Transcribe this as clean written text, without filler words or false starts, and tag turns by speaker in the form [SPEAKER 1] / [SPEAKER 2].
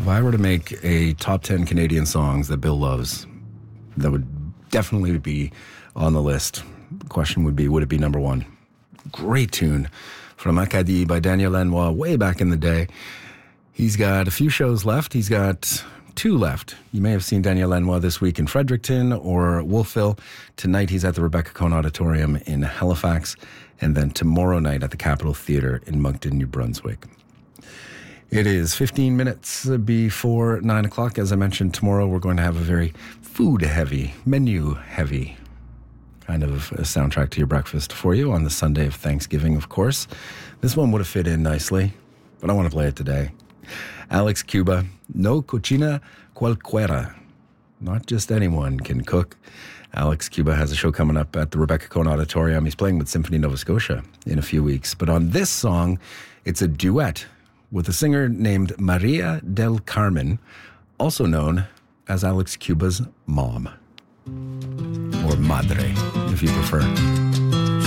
[SPEAKER 1] If I were to make a top 10 Canadian songs that Bill loves, that would definitely be on the list. The question would it be number one? Great tune from Acadie by Daniel Lanois way back in the day. He's got a few shows left. He's got 2 left. You may have seen Daniel Lanois this week in Fredericton or Wolfville. Tonight he's at the Rebecca Cohn Auditorium in Halifax, and then tomorrow night at the Capitol Theatre in Moncton, New Brunswick. It is 15 minutes before 9 o'clock. As I mentioned, tomorrow we're going to have a very food-heavy, menu-heavy kind of a soundtrack to your breakfast for you on the Sunday of Thanksgiving, of course. This one would have fit in nicely, but I want to play it today. Alex Cuba, No Cocina Cualquiera. Not just anyone can cook. Alex Cuba has a show coming up at the Rebecca Cohn Auditorium. He's playing with Symphony Nova Scotia in a few weeks. But on this song, it's a duet with a singer named Maria del Carmen, also known as Alex Cuba's mom. Or madre, if you prefer.